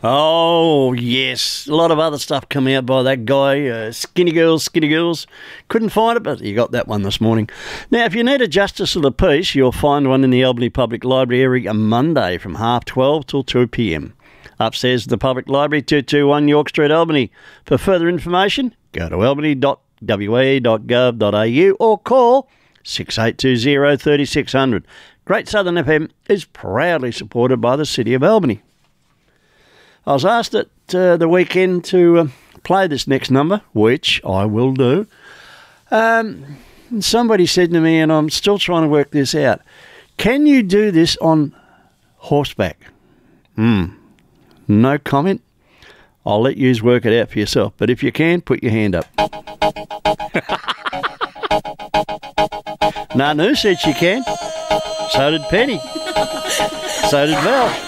Oh, yes. A lot of other stuff come out by that guy. Skinny Girls. Couldn't find it, but you got that one this morning. Now, if you need a Justice of the Peace, you'll find one in the Albany Public Library every Monday from 12:30 till 2 p.m. Upstairs at the Public Library, 221 York Street, Albany. For further information, go to albany.wa.gov.au or call 6820 3600. Great Southern FM is proudly supported by the City of Albany. I was asked at the weekend to play this next number, which I will do. Somebody said to me, and I'm still trying to work this out, can you do this on horseback? No comment. I'll let you work it out for yourself. But if you can, put your hand up. Nanu said she can. So did Penny. So did Val.